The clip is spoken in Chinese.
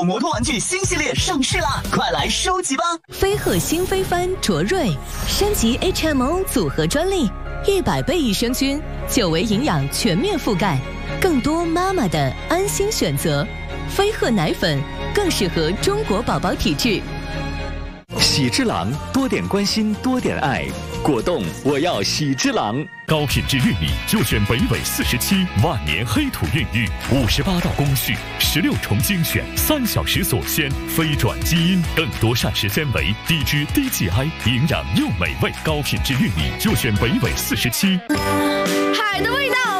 摩托玩具新系列上市啦，快来收集吧！ 飞鹤新飞帆卓瑞升级 HMO 组合专利，100倍益生菌，9维营养全面覆盖，更多妈妈的安心选择。飞鹤奶粉更适合中国宝宝体质。 喜之郎，多点关心，多点爱。果冻，我要喜之郎。 高品质玉米就选北纬47万年黑土孕育，58道工序，16重精选，3小时锁鲜，非转基因，更多膳食纤维，低脂低 GI， 营养又美味。高品质玉米就选北纬47。 海的味道。